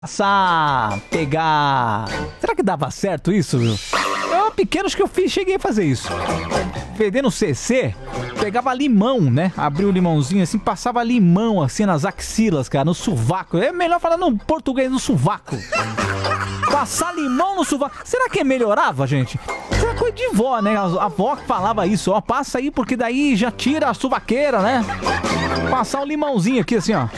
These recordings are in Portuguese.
Pegar. Será que dava certo isso, viu? Eu, pequeno, acho que eu cheguei a fazer isso. Fedendo CC, pegava limão, né? Abria o limãozinho assim, passava limão assim nas axilas, cara, no sovaco. É melhor falar no português, no sovaco. Passar limão no sovaco. Será que melhorava, gente? Isso é coisa de vó, né? A avó que falava isso, ó. Passa aí porque daí já tira a suvaqueira, né? Passar um limãozinho aqui assim, ó.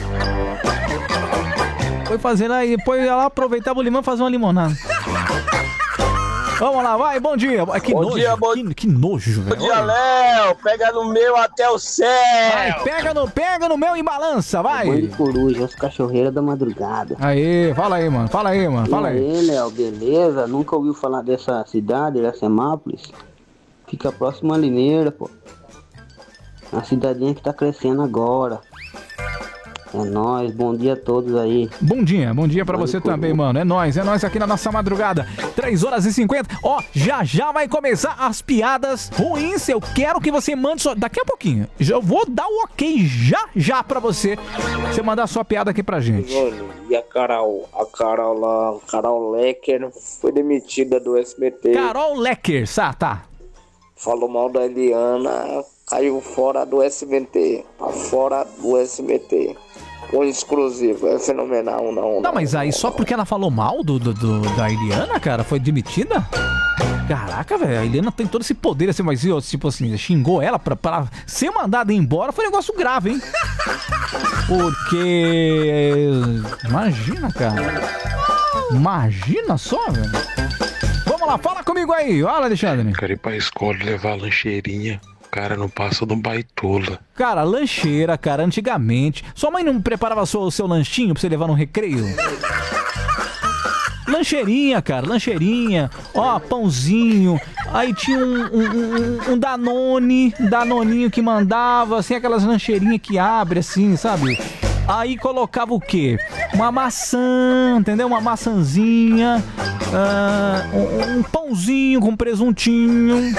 Foi fazendo aí, depois ela aproveitava o limão e fazia uma limonada. Vamos lá, vai, bom dia. Que bom nojo, dia, que nojo, velho. Bom dia, Léo. Pega no meu até o céu. Vai, pega no meu e balança, vai. Mãe de coruja, as cachorreiras da madrugada. Aí, fala aí, mano, fala aí. E aí, Léo, beleza? Nunca ouviu falar dessa cidade, Iracemápolis? Fica próximo a Limeira, pô. Uma cidadinha que tá crescendo agora. É nóis, bom dia a todos aí. Bom dia pra você também, mano. É nóis aqui na nossa madrugada. 3h50. Ó, já vai começar as piadas ruins. Eu quero que você mande só. Daqui a pouquinho. Eu vou dar o ok já pra você. Você mandar a sua piada aqui pra gente. E a Carol lá, Carol Lecker, foi demitida do SBT. Carol Lecker, tá. Falou mal da Eliana, caiu fora do SBT. Tá fora do SBT. Um exclusivo, é fenomenal, não. Não, mas aí só porque ela falou mal da Eliana, cara, foi demitida? Caraca, velho, a Eliana tem todo esse poder, assim, mas tipo assim, xingou ela pra ser mandada embora, foi um negócio grave, hein? Porque... Imagina, cara. Imagina só, velho. Vamos lá, fala comigo aí, olha, Alexandre. Quero ir pra escola levar a lancheirinha. Cara, não passa de um baitola. Cara, lancheira, cara, antigamente. Sua mãe não preparava o seu lanchinho pra você levar no recreio? Lancheirinha, cara, lancheirinha. Ó, pãozinho. Aí tinha um Danoninho que mandava, assim, aquelas lancheirinhas que abre, assim, sabe? Aí colocava o quê? Uma maçã, entendeu? Uma maçãzinha. Um pãozinho com presuntinho.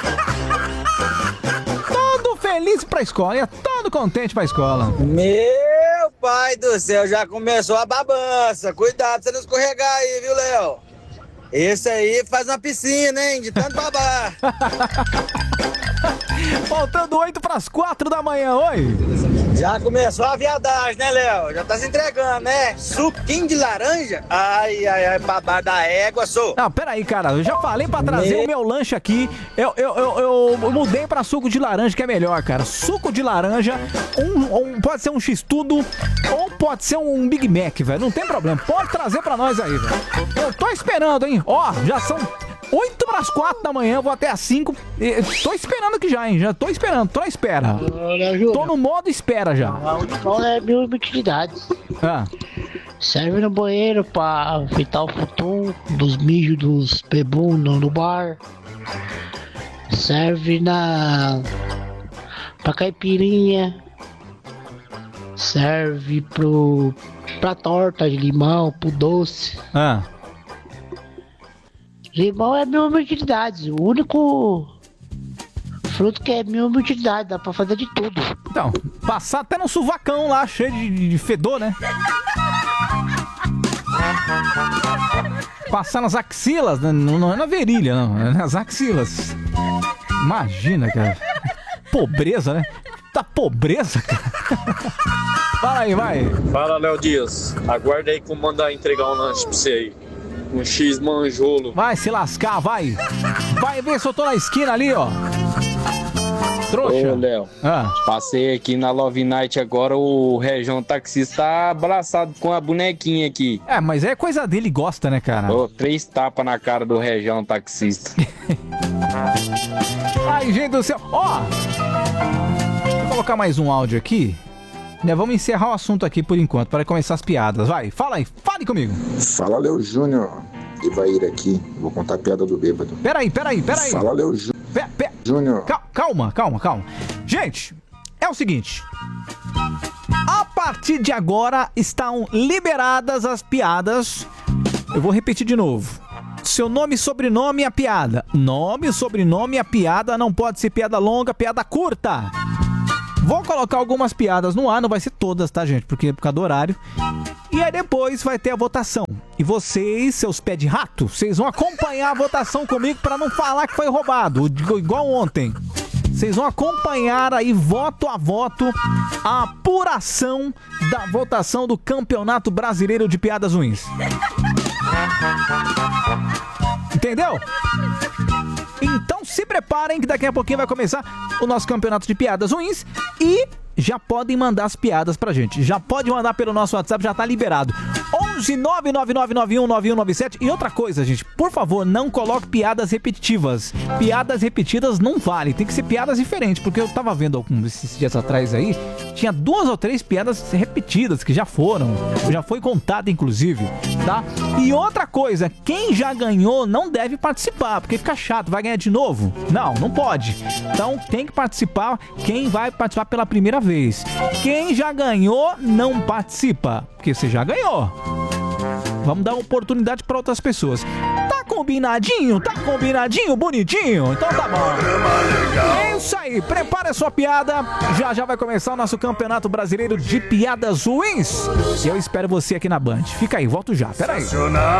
Feliz pra escola, ia todo contente pra escola. Meu pai do céu, já começou a babança. Cuidado pra você não escorregar aí, viu, Léo? Esse aí faz uma piscina, hein, de tanto babar. Faltando 8h da manhã, oi. Já começou a viadagem, né, Léo? Já tá se entregando, né? Suquinho de laranja? Ai, babar da égua, sou. Não, peraí, cara, eu já falei pra trazer o meu lanche aqui. Eu mudei pra suco de laranja, que é melhor, cara. Suco de laranja, pode ser um X-Tudo ou pode ser um Big Mac, velho. Não tem problema, pode trazer pra nós aí, velho. Eu tô esperando, hein? Ó, já são 8h da manhã, vou até às 5. Tô esperando aqui já, hein? Já tô esperando, tô na espera. Tô no modo espera já. A escola é mil utilidades. Serve no banheiro pra fritar o futum dos mijos dos bebum no bar. Serve pra caipirinha. Serve pra torta de limão, pro doce. Limão é mil utilidades. O único fruto que é mil utilidades. Dá pra fazer de tudo. Então, passar até no suvacão lá, cheio de fedor, né? Passar nas axilas, né? Não é na virilha, não. É nas axilas. Imagina, cara. Pobreza, né? Tá pobreza, cara. Fala aí, vai. Fala, Léo Dias. Aguarda aí que eu vou mandar entregar um lanche pra você aí. Um X manjolo. Vai se lascar, vai. Vai ver se eu tô na esquina ali, ó. Trouxa. Ô, Léo. Passei aqui na Love Night agora, o Região Taxista tá abraçado com a bonequinha aqui. É, mas é coisa dele, gosta, né, cara? 3 tapas na cara do Região Taxista. Ai, gente do céu. Ó, vou colocar mais um áudio aqui. Vamos encerrar o assunto aqui por enquanto, para começar as piadas. Vai, fala aí, fale comigo. Fala, Léo Júnior. Ivair aqui. Vou contar a piada do bêbado. Peraí. Fala, Léo Júnior. Calma. Gente, é o seguinte. A partir de agora estão liberadas as piadas. Eu vou repetir de novo. Seu nome, sobrenome e a piada. Nome, sobrenome e a piada. Não pode ser piada longa, piada curta. Vou colocar algumas piadas no ar, não vai ser todas, tá, gente? Porque é por causa do horário. E aí depois vai ter a votação. E vocês, seus pés de rato, vocês vão acompanhar a votação comigo pra não falar que foi roubado, igual ontem. Vocês vão acompanhar aí, voto a voto, a apuração da votação do Campeonato Brasileiro de Piadas Ruins. Entendeu? Então se preparem que daqui a pouquinho vai começar o nosso Campeonato de Piadas Ruins e já podem mandar as piadas pra gente. Já pode mandar pelo nosso WhatsApp, já tá liberado. 11999919197. E outra coisa, gente, por favor, não coloque piadas repetitivas. Piadas repetidas não vale, tem que ser piadas diferentes, porque eu tava vendo esses dias atrás aí, tinha 2 ou 3 piadas repetidas que já foi contada inclusive, tá? E outra coisa, quem já ganhou não deve participar, porque fica chato, vai ganhar de novo? Não pode. Então tem que participar quem vai participar pela primeira vez. Quem já ganhou não participa, porque você já ganhou. Vamos dar oportunidade para outras pessoas. Tá combinadinho? Tá combinadinho? Bonitinho? Então tá bom. É isso aí. Prepara a sua piada. Já vai começar o nosso Campeonato Brasileiro de Piadas Ruins. Eu espero você aqui na Band. Fica aí, volto já. Pera aí.